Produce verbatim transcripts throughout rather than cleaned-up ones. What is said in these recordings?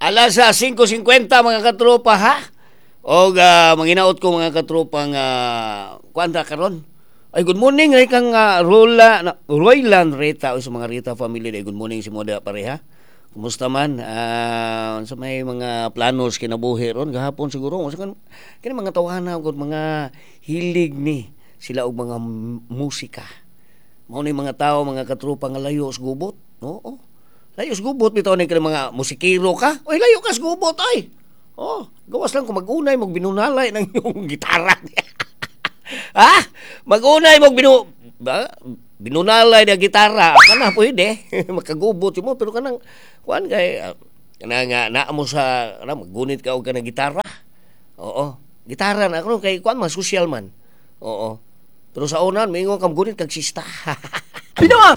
Alas uh, five fifty mga katropa ha. O uh, manginaot ko mga katropa nga uh, kuanta karon. Ay good morning ay kang uh, Rola na, Royland Rita o sa mga Rita family day. Good morning si Moda pareha. Kumusta man uh, sa may mga planos kinabuhi ron gahapon siguro sa kan kini mga tawhana ug mga hilig ni sila og mga m- musika. Mao ni mga tao mga katropa nga layo sa gubot. Oo. Layo sa gubot bitaw ni kay mga musikero ka. Oy layo ka sa gubot ay. Oh, gawas lang kung mag-unay mog binunalay ng iyong gitara. Ha? Mag-unay mog binu ba? Binunalay na gitara. Kana pwede. Makagubot mo pero kanang kuan kay uh, kana nga naa mo sa kana maggunit ka og kana gitara. Oo. Gitara na karon kay kuan man social man. Oo. Pero sa unan mingon kam gunit kag sista. Binawa.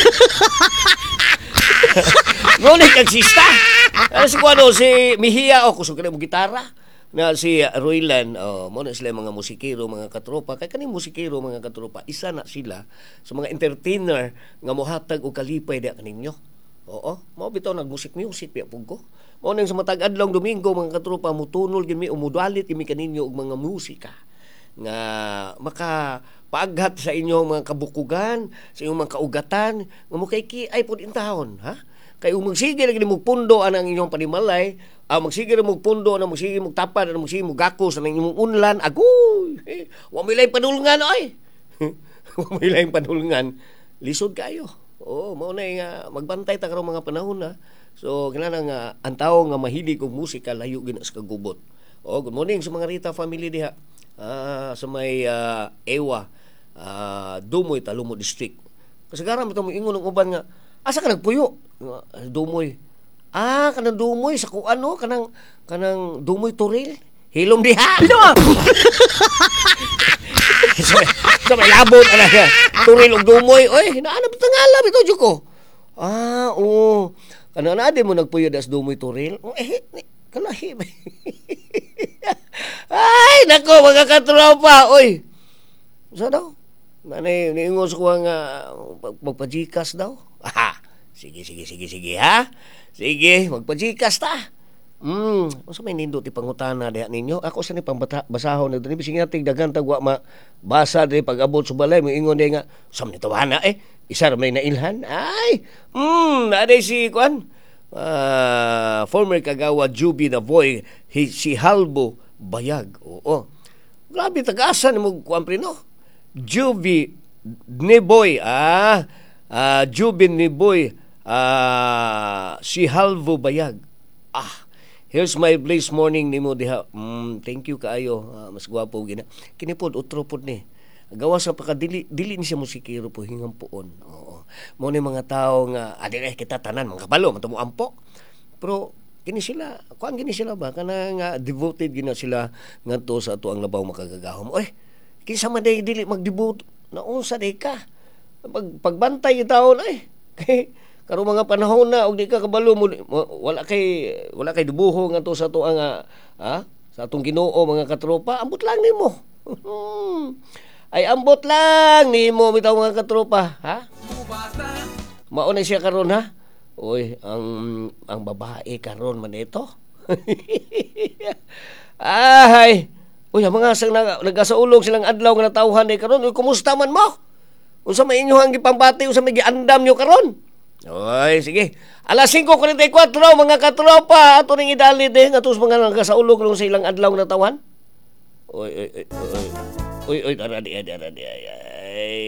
Gunit kag sista. Ano si kuano si Mihia o kusog kana mo gitara na si Royland, oh, mo na sila mga musikero, mga katropa. Kay kaning musikero, mga katropa, isa na sila sa mga entertainer nga mohatag og kalipay da kaninyo. Oo, mao bitaw nag-music-music piya pug ko. Mao nang sa matag adlong Domingo, mga katropa, mutunol gid mi umudalit mi kaninyo og mga musika nga maka paaghat sa inyong mga kabukugan, sa inyong mga kaugatan, nga mo kay ki ay pud intahon, ha? Kay kung magsige lagi mo pundo ang inyong panimalay, ah, magsige mo pundo na magsige mo tapad na magsige mo gakos ang inyong unlan, agoy, eh, wa may laing panulungan ay. Wa may laing panulungan, lisod kayo. Oh, mao na nga magbantay ta karong mga panahon na. So kinahanglan nga ang tawo nga mahilig og musika layo gina sa kagubot. Oh, good morning sa mga Rita family diha. Ah, sa may uh, Ewa, uh, Dumoy, Talumo District. Kasagaran mo itong ingon ng uban nga, asa ka nagpuyo? Dumoy. Ah, kanang Dumoy, sa kuan no? Kanang, kanang Dumoy Turil. Hilom diha. Binawa! sa, sa may labot, ano, Turil o Dumoy. Oy, naanap ito nga alam ito, Diyoko. Ah, oo. Kanang na, di mo nagpuyo das Dumoy Turil. Oh, eh, kalahi. Ay, nako, mga katropa. Oy, sa daw? Nanay, niingos ko nga magpajikas daw. Aha, sige, sige, sige, sige, ha? Sige, magpajikas ta. Hmm, masa may nindot ipangutana diha ninyo? Ako sa ni pangbasahon na dili bising ating daghan tagwa ma basa diri pag-abot sa balay mo ingon di nga sam ni tawana eh isa ra may nailhan. Ay, hmm, naday si kwan. Uh, former kagawa Juby the Boy, he, si Halbo Bayag. Oo. Grabe tagasa ni mo kuan pre no. Juby ni Boy ah, uh, Juby ni Boy ah, si Halbo Bayag. Ah, here's my place morning nimo diha. Mm, thank you kaayo. Uh, mas gwapo gina. Kini pod utro pod ni. Gawa sa pakadili dili ni siya musikero po hingang puon. Oo. Mo ni mga tao nga adili kita tanan mga kabalo man mo ampo. Pero kini sila, kuan gini sila ba kana nga devoted gina sila ngadto sa ato ang labaw makagagahom. Oy, kinsa man day dili magdebut na unsa day ka? Pag pagbantay taon ay. Kay karo mga panahon na og di ka kabalo mo wala kay wala kay dubuho ngadto sa ato ang ha sa atong Ginoo mga katropa, ambot lang nimo. Ay ambot lang nimo bitaw mga katropa, ha? Mao na siya karon ha. Oy, ang ang babae karon man ito. Ay, uy, ang mga sang nagasaulog silang adlaw nga natawhan ni karon. Uy, kumusta man mo? Unsa may inyohang gipambati unsa may giandam nyo karon? Oy, sige. Alas five forty-four mga katropa ato ning idalit eh atos mga nagasaulog lang sa ilang adlaw nga natawhan. Oy, oy, oy, oy. Uy, uy, dara di, dara di, ay, ay,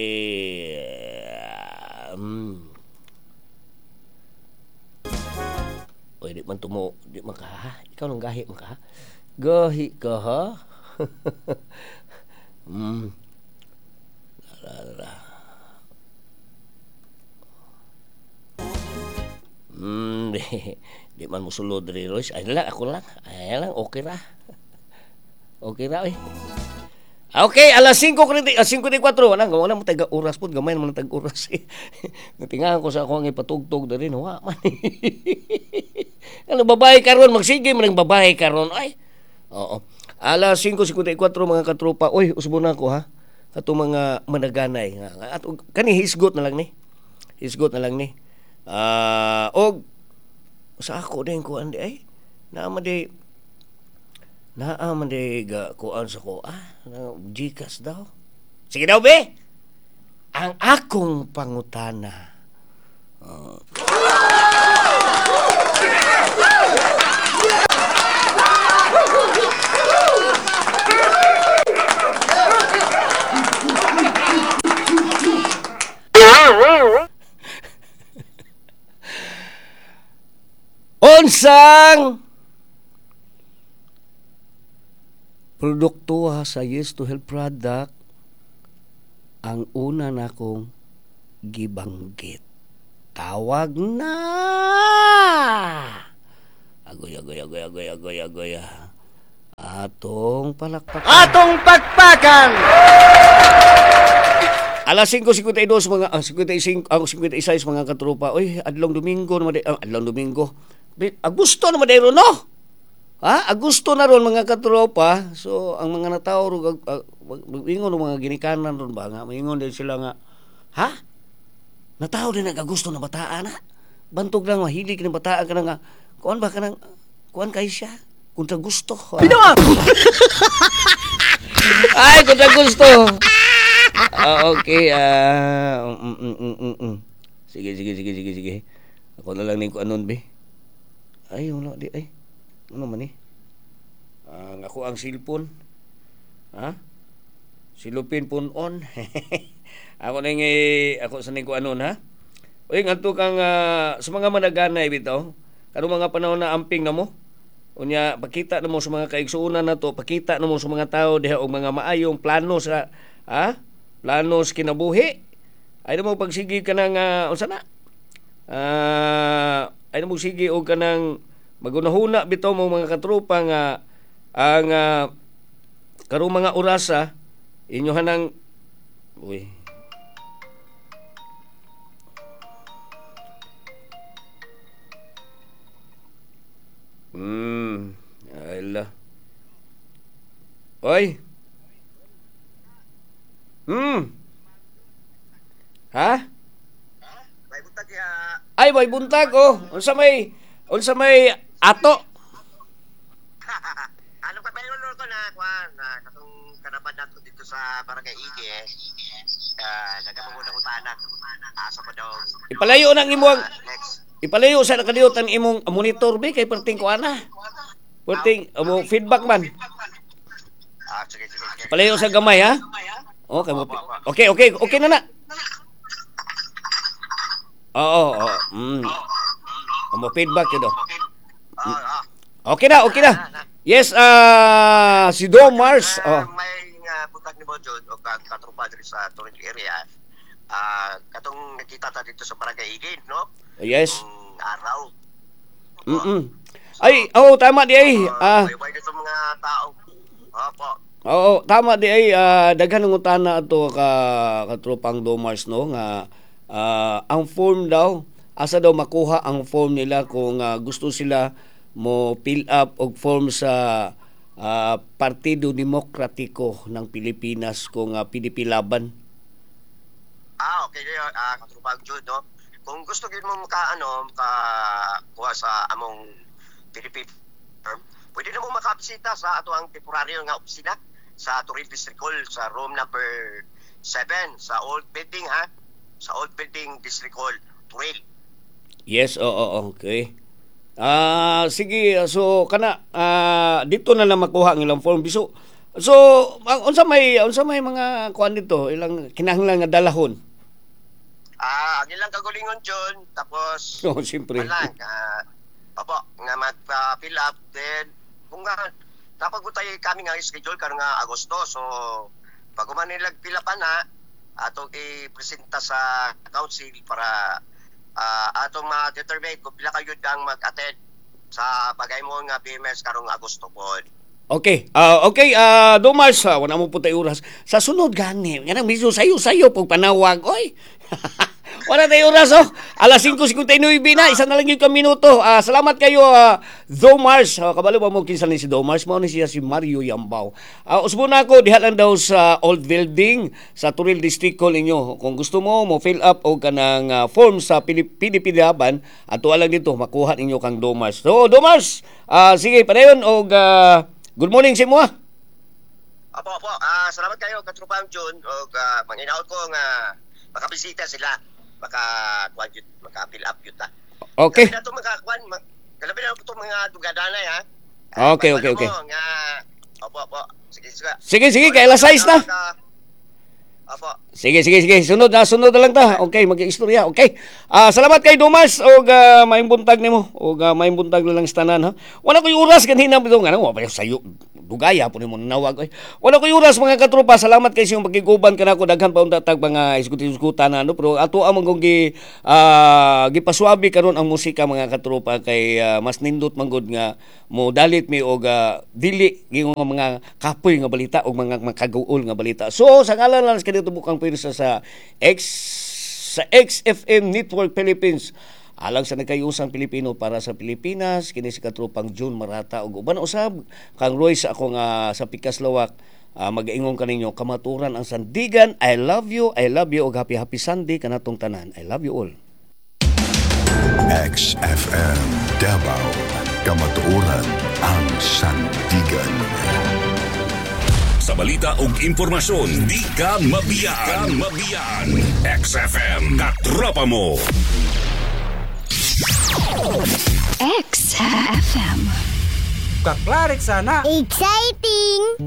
um. Uy, di man tumo, di man ka, ha? Ikaw nang gahi man ka, ha? Gahi ka, ha? Hmm. Dara, dara. Hmm, di, di man musulod rin, Royce. Ay lang, ako lang. Ay lang, okay ra. Okay ra, eh. Okay, alas five forty-four wala wala mo tag oras pud gamay man tag oras. Natingahan ko sa ako ang ipatugtog diri no wa man. Ano babae karon magsige man ang babae karon ay. Oo. Alas five forty-four mga katropa. Oy, usbo na ko ha. Ato mga managanay. Ato kani hisgot na lang ni. Hisgot na lang ni. Ah, uh, og sa ako din ko andi ay Naaman di, naaman di ga kuan sa ko, ah, na Gcash daw. Sige daw, be! Ang akong pangutana. Uh, Unsang produkto ha sa Yes to Health product ang una na kong gibanggit. Tawag na! Agoy, agoy, agoy, agoy, agoy, agoy. Atong palakpakan. Atong pakpakan! Alas singko singkwenta y dos mga ah, singkwenta y cinco ang singkwenta y seis mga katropa. Oy, adlong Domingo naman ah, adlong Domingo. Agosto naman dayro no? Ha? Agosto na ron mga katropa. So ang mga natao ro ingon mga ginikanan ron ba nga maingon din sila nga ha? Natao din nag-Agosto na bataan na. Bantog lang mahilig ng bataan ka na nga. Kuan ba ka nang kuan kay siya? Kunta gusto. Pinawa. Ay, kunta gusto. Ah, okay. Ah, uh, mm, mm, mm, mm, mm. Sige, sige, sige, sige, sige. Ako na lang ning kuanon be. Ay, wala di ay. Ano man eh? Ang ako ang cellphone. Ha? Silupin pun on. Ako na eh, ako sa ning kuanon ha. Uy, ngadto kang uh, sa mga managanay bitaw. Kanang mga panahon na amping na mo. Unya pakita na mo sa mga kaigsuonan na to, pakita na mo sa mga tao diha og mga maayong plano sa ha? Planos kinabuhi. Ay na mo pagsigi ka ng uh, unsa na? Uh, ay na mo sige og kanang magunahuna bitaw mo mga katropa nga ang uh, karong mga orasa inyo hanang uy. Hmm, ayla. Oy. Hmm. Ha? May buntag ya. Ay, may buntag oh. Unsa may unsa may ato? Ano ka ba yung ko na kwan na katong kanaban nato dito sa Barangay Ige. Ah, nagabugot ako tanan. Asa pa daw. Ipalayo nang imong Ah, next. ipalayo sa nakaliot ang imong monitor be kay perting ko ana. Perting amo feedback man. Ah, sige sige sige. Palayo sa gamay ha. Okay, okay, okay, okay na na. Oo, oo. Mm. Amo feedback yun do. Ah, ah. Okay na, okay na. Yes, ah si Dom Mars. Ah, Oh. may uh, buntag ni Bonjod o ka- katropa diri sa Torrente area. Ah, katong nakita ta dito sa Barangay Ige, no? Yes. Ang araw. Mm. Ay, oh, tama di ay. Ah, may way dito mga tao. Opo. oo, tama di ay ah, daghan ng utana ato ka katropang Domars no nga ah, ang form daw asa daw makuha ang form nila kung ah, gusto sila mo fill up og form sa ah, Partido Demokratiko ng Pilipinas kung uh, P D P laban. Ah, okay yun. Ah, katrupag Jud, no? Kung gusto gid mo maka ano, maka kuha sa among Philippine firm, pwede na mo makabisita sa ato ang temporaryo nga opisina sa Torrente District Hall sa room number seven sa old building ha, sa old building District Hall, Turil. Yes, oo, okay. Ah, sige, so kana ah, dito na lang makuha ang ilang form biso. So, ang unsa may unsa may mga kuan dito, ilang kinahanglan nga dalahon. Ah, ang ilang kagulingon John, tapos Oh, siyempre. lang, ah, opo, nga mag-fill up then kung nga dapat ko tayo kami nga schedule karon nga Agosto. So pag man nilag pila pa na ato i-presenta sa council para uh, atong ma-determine kung pila kayo dang mag-attend sa bagay mo nga B M S karong Agosto po. Okay. Ah, okay, ah Domars, ah, wala mo putay oras. Sa sunod gani, nga medyo sayo-sayo pag panawag, oy. Wala tayo oras, oh. Alas five fifty-nine na, isa na lang yung minuto. Ah, salamat kayo, uh, Domars. Uh, kabalo ba mo kinsa ni si Domars? Mao ni siya si Mario Yambao. Uh, usbo na ako, diha lang daw sa old building sa Turil District Hall ninyo. Kung gusto mo, mo fill up o kanang uh, form sa P D P Daban, ato lang dito, makuha ninyo kang Domars. So, Domars, uh, sige, padayon, o uh, good morning sa mo, ah. Apo, apo. Ah, salamat kayo, Katrupang Jun. O uh, manginaot ko nga makabisita sila. Maka, kuhan yun, maka-fill up yun ta. Okay. Kalabi na ito mga, kuhan, kalabi na ito mga dugadanay, ha? Okay, okay, okay. Mo, nga, opo, opo. Sige, sige. Sige, sige, kay alas sais na. Apo. Sige, sige, sige. Sunod na, sunod na lang ta. Okay, mag-istorya. Okay. Ah, salamat kay Dumas o uh, maayong buntag nimo o uh, maayong buntag na lang sa tanan, ha. Wala ko oras kanina bitaw nga ano, sayo dugaya po nimo nawag oy. Wala ko oras mga katropa. Salamat kay siyong pagiguban kanako daghan pa unta tag mga iskuti-iskutan na ano, pero ato among kong gi uh, gipaswabi karon ang musika mga katropa kay uh, mas nindot manggod nga mo dalit mi og uh, dili gingong mga kapoy nga balita og mga makagaul nga balita. So sa ngalan lang sa dito bukang pirsa sa X sa X F M Network Philippines alang sa nagkayusang Pilipino para sa Pilipinas kini si katropang June Marata ug uban usab kang Roy sa ako nga sa Pikas Lawak. Uh, mag-ingong kaninyo kamaturan ang sandigan. I love you, I love you ug happy happy Sunday kanatong tanan. I love you all. X F M Davao, kamatuoran ang sandigan. Sa balita ug impormasyon, di ka mabiyaan. Di ka mabiyaan. X F M, katropa mo. X F M. Kaklarik sana. Exciting!